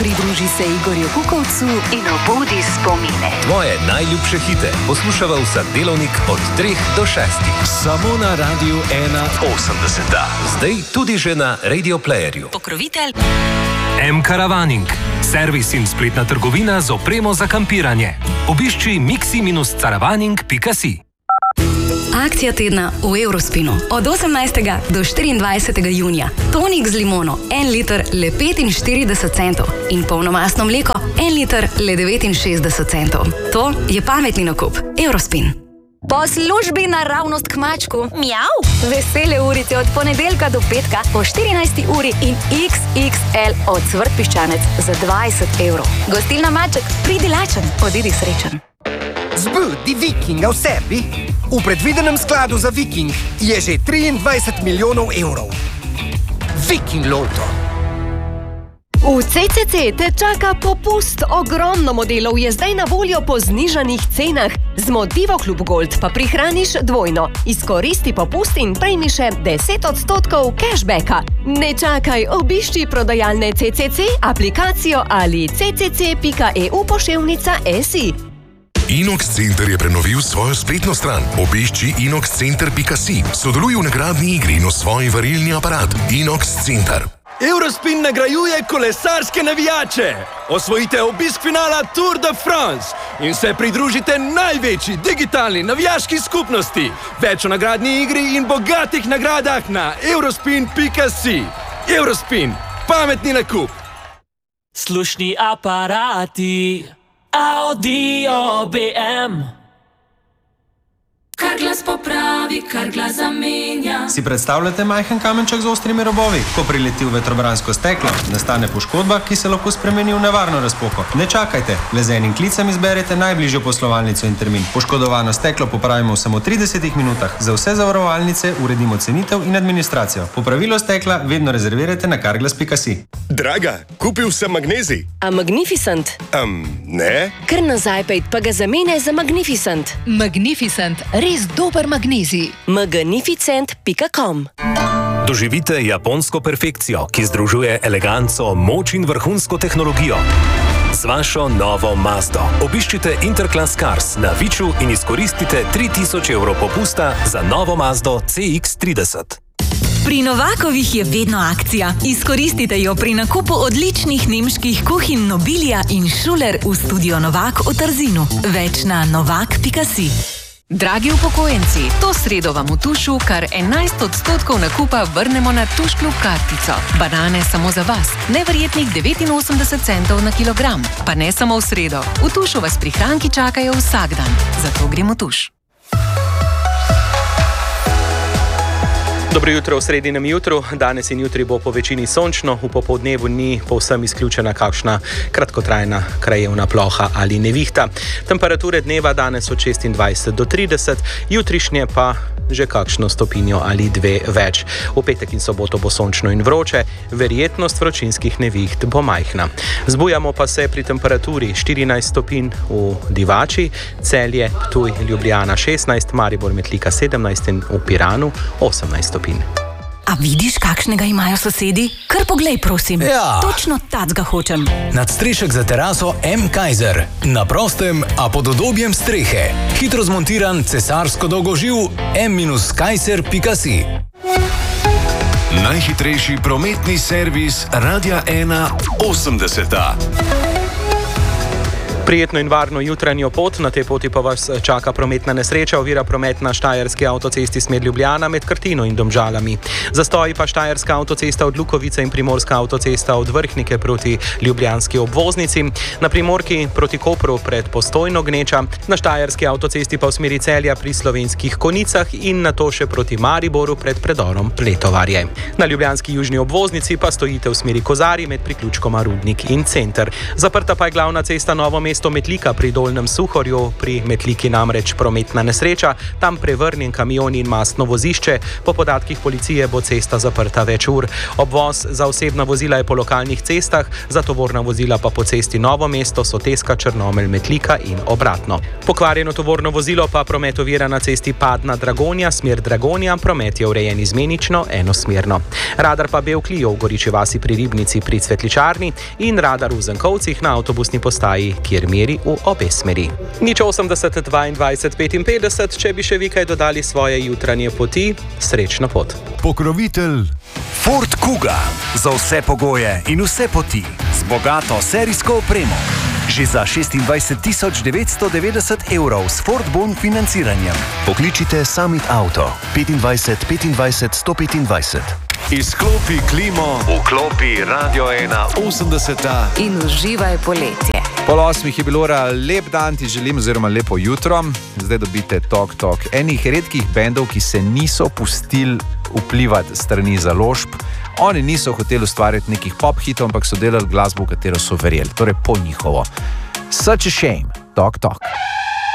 Pridruži se Igorju Kukovcu in obudi spomine. Tvoje najljubše hite poslušava vsak delovnik od 3 do 6. Samo na Radiu 1.80. Zdaj tudi že na Radio Playerju. Pokrovitelj M-Caravaning. Servis in spletna trgovina z opremo za kampiranje. Obišči mixi-caravaning.si. Akcija tedna v Eurospinu. Od 18. do 24. junija. Tonik z limono, 1 liter le 45 centov. In polnomastno mleko, 1 liter le 69 centov. To je pametni nakup. Eurospin. Po službi naravnost k mačku. Mjav. Vesele urice od ponedeljka do petka po 14. uri in XXL od Cvrt Piščanec za 20 evrov. Gostilna Maček, pridi lačen, odidi srečen. Zbudi Vikinga v sebi. V predvidenem skladu za Viking je že 23 milijonov evrov. Viking Lotto. V CCC te čaka popust. Ogromno modelov je zdaj na voljo po znižanih cenah. Z Motivo Klub Gold pa prihraniš dvojno. Izkoristi popust in prejmi še 10% cashbacka. Ne čakaj, obišči prodajalne CCC, aplikacijo ali ccc.eu/SI. Inox Center je prenovil svojo spletno stran. Obišči inoxcenter.si. Sodeluj v nagradni igri in osvoji varilni aparat. Inox Center. Eurospin nagrajuje kolesarske navijače. Osvojite obisk finala Tour de France in se pridružite največji digitalni navijaški skupnosti. Več o nagradni igri in bogatih nagradah na eurospin.si. Eurospin. Pametni nakup. Slušni aparati. Audio BM. Kar glas popravi, kar glas zamenja. Si predstavljate majhen kamenček z ostrimi robovi? Ko prileti v vetrobransko steklo, nastane poškodba, ki se lahko spremeni v nevarno razpoko. Ne čakajte, le z enim klicem izberete najbližjo poslovalnico in termin. Poškodovano steklo popravimo v samo 30 minutah. Za vse zavarovalnice uredimo cenitev in administracijo. Popravilo stekla vedno rezervirajte na carglass.si. Draga, kupil sem magnezij. A Magnificent? Ne. Kar nazaj pejt, pa ga zamene za Magnificent. Magnificent, res dober magnezij. Magnificent.com. Doživite japonsko perfekcijo, ki združuje eleganco, moč in vrhunsko tehnologijo. Z vašo novo Mazdo. Obiščite Interclass Cars na Viču in izkoristite 3000 evrov popusta za novo Mazdo CX-30. Pri Novakovih je vedno akcija. Izkoristite jo pri nakupu odličnih nemških kuhinj Nobilia in Schuler v studio Novak v Trzinu. Več na novak.si. Dragi upokojenci, to sredo vam v Tušu kar 11% nakupa vrnemo na Tuš Klub kartico. Banane samo za vas, neverjetnih 89 centov na kilogram. Pa ne samo v sredo. V Tušu vas prihranki čakajo vsak dan. Zato gremo v Tuš. Dobro jutro v sredinem jutru. Danes in jutri bo po večini sončno, v popoldnevu ni povsem izključena kakšna kratkotrajna krajevna ploha ali nevihta. Temperature dneva danes od 26 do 30, jutrišnje pa že kakšno stopinjo ali 2 več. V petek in soboto bo sončno in vroče, verjetnost vročinskih neviht bo majhna. Zbujamo pa se pri temperaturi 14 stopinj v Divači, Celje, Ptuj, Ljubljana 16, Maribor, Metlika 17 in v Piranu 18 stopinj. A vidiš, kakšnega imajo sosedi? Kar poglej, prosim. Ja. Točno tacga hočem. Nadstrešek za teraso M. Kaiser. Na prostem, a pod udobjem strehe. Hitro zmontiran cesarsko dolgoživ m-kaiser.si. Najhitrejši prometni servis Radia 1.80. Prijetno in varno jutranjo pot, na tej poti pa vas čaka prometna nesreča, ovira promet na Štajerski avtocesti smer Ljubljana med Krtino in Domžalami. Zastoji pa Štajerska avtocesta od Lukovice in Primorska avtocesta od Vrhnike proti ljubljanski obvoznici, na Primorki proti Kopru pred Postojno Gneča, na Štajerski avtocesti pa v smeri Celja pri Slovenskih Konicah in nato še proti Mariboru pred predorom Pletovarje. Na ljubljanski južni obvoznici pa stojite v smeri Kozari med priključkoma Rudnik in Center. Zaprta pa je glavna cesta Novo mesto mesto Metlika pri Dolnjem Suhorju, pri Metliki namreč prometna nesreča, tam prevrnjen kamion in mastno vozišče. Po podatkih policije bo cesta zaprta več ur. Obvoz za osebna vozila je po lokalnih cestah, za tovorna vozila pa po cesti Novo mesto, Soteska, Črnomelj, Metlika in obratno. Pokvarjeno tovorno vozilo pa promet ovira na cesti Padna Dragonja, smer Dragonja, promet je urejen izmenično, enosmerno. Radar pa Bel Clio v Goriči vasi pri Ribnici pri Cvetličarni in radar v Zenkovcih na avtobusni postaji, kjer meri v obe smeri. 080 22 55, če bi še vi kaj dodali svoje jutranje poti, srečno pot. Pokrovitelj Ford Kuga za vse pogoje in vse poti z bogato serijsko opremo. Že za 26.990 € s Ford Bon financiranjem. Pokličite Summit Auto 25 25 125. Izklopi klimo, vklopi Radio 180 in uživaj poletje. Pol 8 je bilo lep dan, ti želim, oziroma lepo jutro. Zdaj dobite Tok. Enih redkih bendov, ki se niso pustili vplivati strani založb. Oni niso hoteli ustvarjati nekih pop hitov, ampak so delali glasbo, v katero so verjeli. Torej po njihovo. Such a shame. Tok.